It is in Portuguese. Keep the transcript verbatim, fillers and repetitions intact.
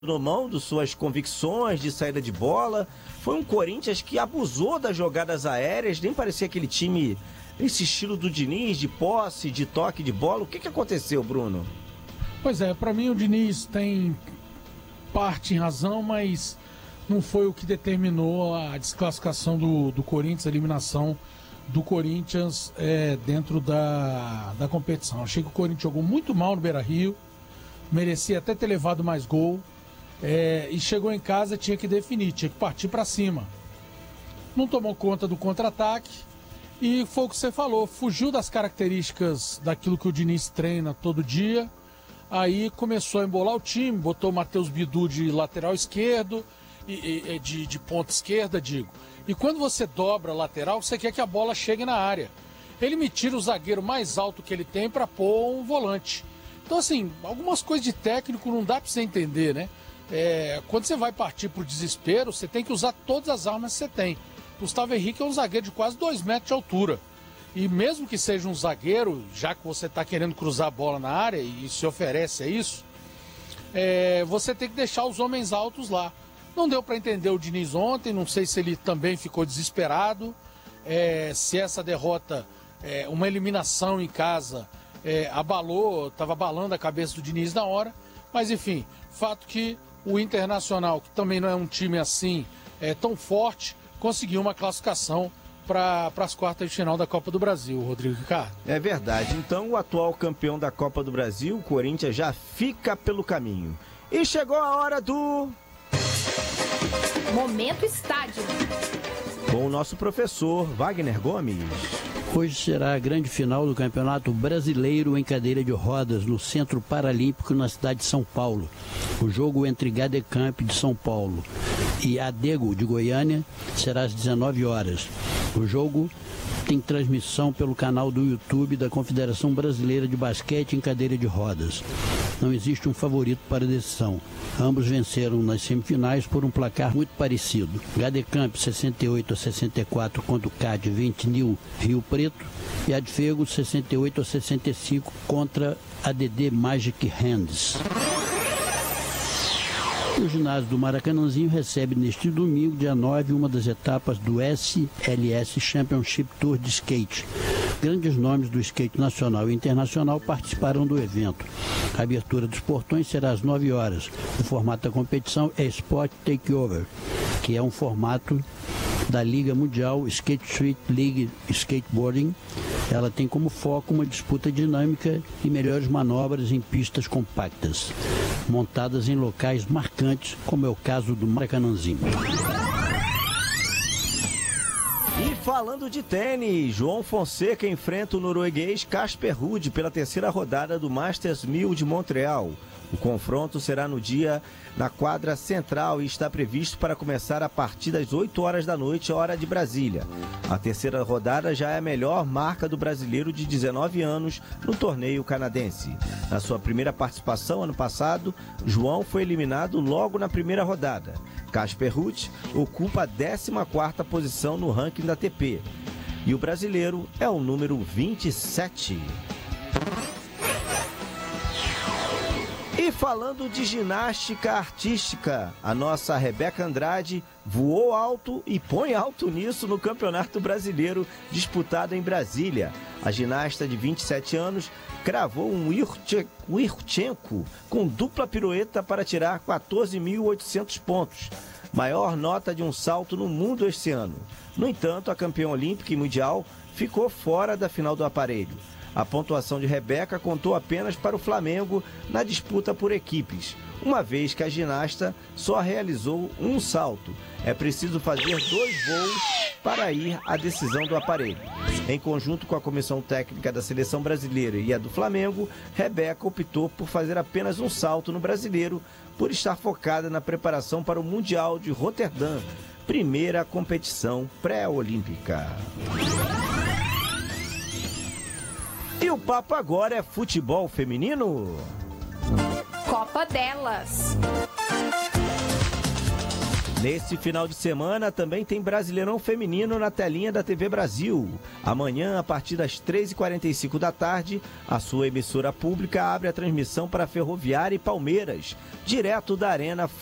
mão de suas convicções de saída de bola. Foi um Corinthians que abusou das jogadas aéreas, nem parecia aquele time, esse estilo do Diniz, de posse, de toque de bola. O que, que aconteceu, Bruno? Pois é, para mim o Diniz tem parte em razão, mas não foi o que determinou a desclassificação do, do Corinthians, a eliminação do Corinthians é, dentro da, da competição. Achei que o Corinthians jogou muito mal no Beira-Rio, merecia até ter levado mais gol, é, e chegou em casa, tinha que definir, tinha que partir para cima. Não tomou conta do contra-ataque e foi o que você falou, fugiu das características daquilo que o Diniz treina todo dia. Aí começou a embolar o time, botou o Matheus Bidu de lateral esquerdo, e, e, de, de ponta esquerda, digo. E quando você dobra a lateral, você quer que a bola chegue na área. Ele me tira o zagueiro mais alto que ele tem para pôr um volante. Então, assim, algumas coisas de técnico não dá para você entender, né? É, quando você vai partir pro desespero, você tem que usar todas as armas que você tem. Gustavo Henrique é um zagueiro de quase dois metros de altura. E mesmo que seja um zagueiro, já que você está querendo cruzar a bola na área e se oferece a isso, é, você tem que deixar os homens altos lá. Não deu para entender o Diniz ontem, não sei se ele também ficou desesperado, é, se essa derrota, é, uma eliminação em casa, é, abalou, estava abalando a cabeça do Diniz na hora, mas enfim, fato que o Internacional, que também não é um time assim é, tão forte, conseguiu uma classificação para as quartas de final da Copa do Brasil, Rodrigo Ricardo. É verdade. Então, o atual campeão da Copa do Brasil, o Corinthians, já fica pelo caminho. E chegou a hora do... Momento Estádio. Com o nosso professor Wagner Gomes. Hoje será a grande final do Campeonato Brasileiro em cadeira de rodas no Centro Paralímpico na cidade de São Paulo. O jogo entre Gadecamp de São Paulo e Adego de Goiânia será às dezenove horas. O jogo tem transmissão pelo canal do YouTube da Confederação Brasileira de Basquete em Cadeira de Rodas. Não existe um favorito para a decisão. Ambos venceram nas semifinais por um placar muito parecido. Gadecamp sessenta e oito a sessenta e quatro contra o C A D vinte Nil Rio Preto e Adfego sessenta e oito a sessenta e cinco contra a D D Magic Hands. O ginásio do Maracanãzinho recebe neste domingo, dia nove, uma das etapas do S L S Championship Tour de Skate. Grandes nomes do skate nacional e internacional participarão do evento. A abertura dos portões será às nove horas. O formato da competição é Sport Takeover, que é um formato da Liga Mundial Skate Street League Skateboarding. Ela tem como foco uma disputa dinâmica e melhores manobras em pistas compactas, montadas em locais marcantes, como é o caso do Maracanãzinho. E falando de tênis, João Fonseca enfrenta o norueguês Casper Ruud pela terceira rodada do Masters mil de Montreal. O confronto será no dia na quadra central e está previsto para começar a partir das oito horas da noite, hora de Brasília. A terceira rodada já é a melhor marca do brasileiro de dezenove anos no torneio canadense. Na sua primeira participação ano passado, João foi eliminado logo na primeira rodada. Casper Ruud ocupa a décima quarta posição no ranking da A T P. E o brasileiro é o número vinte e sete. E falando de ginástica artística, a nossa Rebeca Andrade voou alto e põe alto nisso no Campeonato Brasileiro disputado em Brasília. A ginasta de vinte e sete anos cravou um Yurchenko com dupla pirueta para tirar quatorze mil e oitocentos pontos, maior nota de um salto no mundo este ano. No entanto, a campeã olímpica e mundial ficou fora da final do aparelho. A pontuação de Rebeca contou apenas para o Flamengo na disputa por equipes, uma vez que a ginasta só realizou um salto. É preciso fazer dois voos para ir à decisão do aparelho. Em conjunto com a comissão técnica da seleção brasileira e a do Flamengo, Rebeca optou por fazer apenas um salto no brasileiro, por estar focada na preparação para o Mundial de Roterdã, primeira competição pré-olímpica. E o papo agora é futebol feminino? Copa delas. Nesse final de semana também tem Brasileirão Feminino na telinha da T V Brasil. Amanhã, a partir das três e quarenta e cinco da tarde, a sua emissora pública abre a transmissão para Ferroviária e Palmeiras, direto da Arena